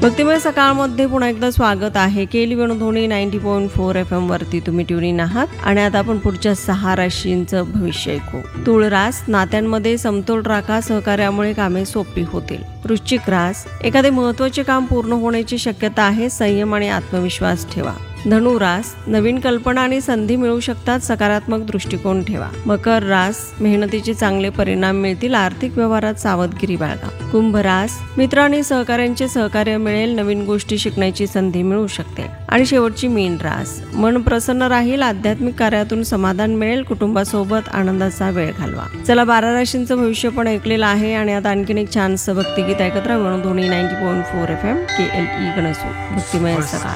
भक्तिमय सकाळमध्ये पुन्हा एकदा स्वागत आहे. केली वेणुध्वनी 90.4 FM वरती तुम्ही ट्यून आहात आणि आता आपण पुढच्या 6 राशींचं भविष्य ऐकू. तुळ रास, नात्यांमध्ये समतोल राखा, सहकार्यामुळे कामे सोपी होतील. वृश्चिक रास, एखादे महत्त्वाचे काम पूर्ण होण्याची शक्यता आहे, संयम आणि आत्मविश्वास ठेवा. धनु रास, नवीन कल्पना आणि संधी मिळू शकतात, सकारात्मक दृष्टिकोन ठेवा. मकर रास, मेहनतीचे चांगले परिणाम मिळतील, आर्थिक व्यवहारात सावधगिरी बाळगा. कुंभ रास, मित्र आणि सहकाऱ्यांचे सहकार्य मिळेल, नवीन गोष्टी शिकण्याची संधी मिळू शकते. आणि शेवटची मीन रास, मन प्रसन्न राहील, आध्यात्मिक कार्यातून समाधान मिळेल, कुटुंबासोबत आनंदाचा वेळ घालवा. चला 12 राशींचं भविष्य पण ऐकलेलं आहे आणि आता आणखीन एक छानसं भक्तिगीत ऐकत राहा. वेणुध्वनी 90.4 FM KLE गणसू, भक्तिमय सकाळ.